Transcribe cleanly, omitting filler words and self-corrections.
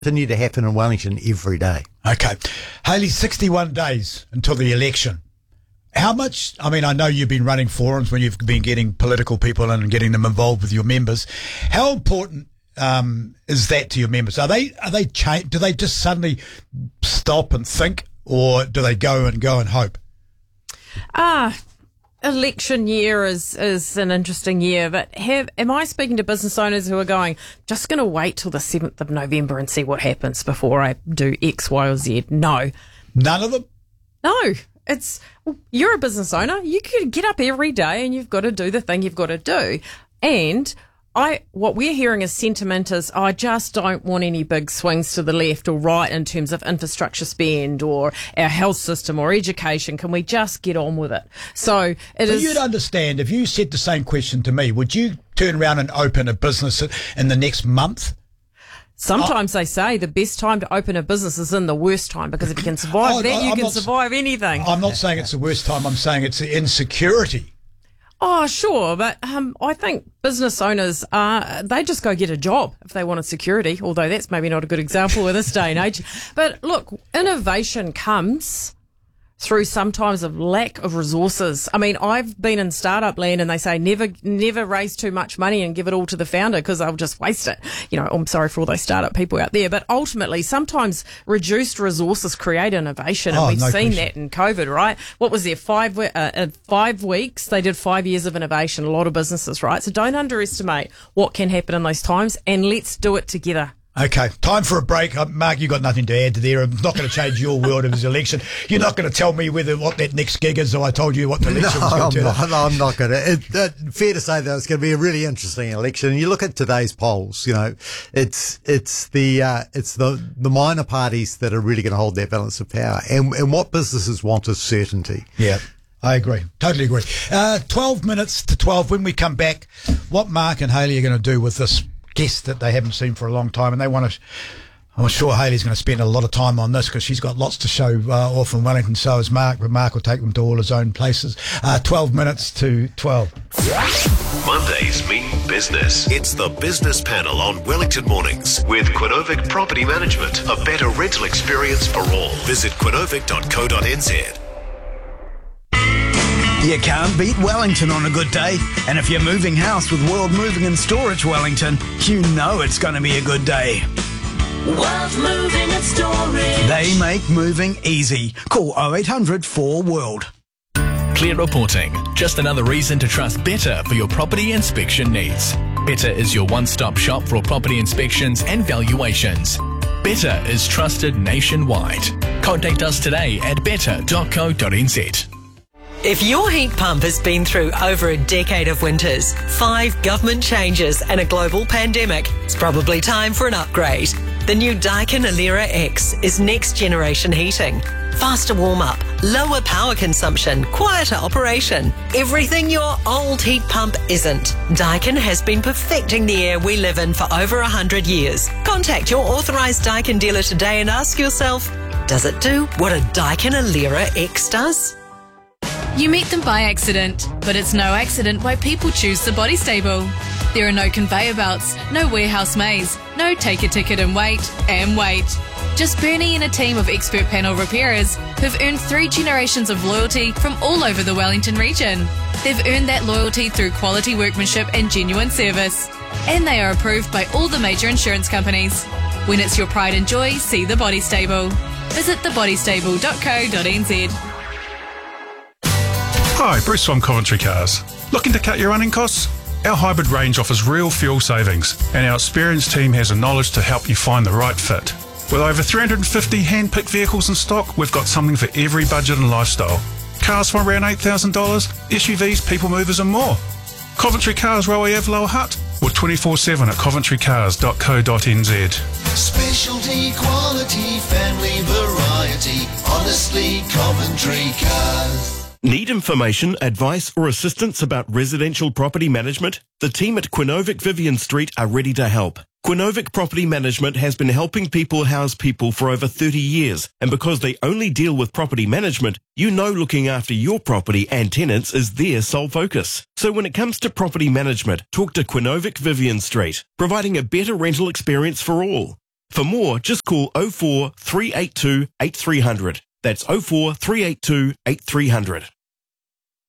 continue to happen in Wellington every day. Okay. Hayley, 61 days until the election. How much, I mean, I know you've been running forums when you've been getting political people in and getting them involved with your members. How important is that to your members? Do they just suddenly stop and think, or do they go and hope? Election year is an interesting year, but am I speaking to business owners who are going, just going to wait till the 7th of November and see what happens before I do X, Y or Z? No. None of them? No. You're a business owner. You could get up every day and you've got to do the thing you've got to do. And what we're hearing as sentiment is, I just don't want any big swings to the left or right in terms of infrastructure spend or our health system or education. Can we just get on with it? So you'd understand, if you said the same question to me, would you turn around and open a business in the next month? Sometimes they say the best time to open a business is in the worst time, because if you can survive you can survive anything. I'm not saying it's the worst time. I'm saying it's the insecurity. Oh, sure. But I think business owners, they just go get a job if they wanted security, although that's maybe not a good example in this day and age. But look, innovation comes through sometimes of lack of resources. I mean, I've been in startup land and they say never raise too much money and give it all to the founder because they'll just waste it. You know, I'm sorry for all those startup people out there, but ultimately sometimes reduced resources create innovation, and we've seen that in COVID, right? What was there, 5 weeks? They did 5 years of innovation, a lot of businesses, right? So don't underestimate what can happen in those times, and let's do it together. Okay, time for a break. Mark, you got nothing to add to there. I'm not going to change your world of his election. You're not going to tell me what that next gig is, so I told you what the election was going to turn. No, I'm not going to. Fair to say that it's going to be a really interesting election. You look at today's polls, you know, it's the minor parties that are really going to hold their balance of power, and what businesses want is certainty. Yeah. I agree. Totally agree. 12 minutes to 12. When we come back, what Mark and Hayley are going to do with this guest that they haven't seen for a long time, and they want to. I'm sure Hayley's going to spend a lot of time on this because she's got lots to show off in Wellington. So is Mark, but Mark will take them to all his own places. 12 minutes to 12. Mondays mean business. It's the business panel on Wellington Mornings with Quinovic Property Management. A better rental experience for all. Visit quinovic.co.nz. You can't beat Wellington on a good day. And if you're moving house with World Moving and Storage Wellington, you know it's going to be a good day. World Moving and Storage. They make moving easy. Call 0800 4WORLD. Clear reporting. Just another reason to trust Better for your property inspection needs. Better is your one-stop shop for property inspections and valuations. Better is trusted nationwide. Contact us today at better.co.nz. If your heat pump has been through over a decade of winters, 5 government changes and a global pandemic, it's probably time for an upgrade. The new Daikin Alera X is next generation heating. Faster warm-up, lower power consumption, quieter operation. Everything your old heat pump isn't. Daikin has been perfecting the air we live in for over 100 years. Contact your authorised Daikin dealer today and ask yourself, does it do what a Daikin Alera X does? You meet them by accident, but it's no accident why people choose the Body Stable. There are no conveyor belts, no warehouse maze, no take a ticket and wait. Just Bernie and a team of expert panel repairers who've earned 3 generations of loyalty from all over the Wellington region. They've earned that loyalty through quality workmanship and genuine service. And they are approved by all the major insurance companies. When it's your pride and joy, see the Body Stable. Visit thebodystable.co.nz. Hi, Bruce from Coventry Cars. Looking to cut your running costs? Our hybrid range offers real fuel savings, and our experienced team has the knowledge to help you find the right fit. With over 350 hand-picked vehicles in stock, we've got something for every budget and lifestyle. Cars from around $8,000, SUVs, people movers and more. Coventry Cars, Railway Ave, Lower Hutt, or 24/7 at coventrycars.co.nz. Specialty, quality, family variety, honestly Coventry Cars. Need information, advice or assistance about residential property management? The team at Quinovic Vivian Street are ready to help. Quinovic Property Management has been helping people house people for over 30 years, and because they only deal with property management, you know looking after your property and tenants is their sole focus. So when it comes to property management, talk to Quinovic Vivian Street, providing a better rental experience for all. For more, just call 04 382 8300. That's 04 382 8300.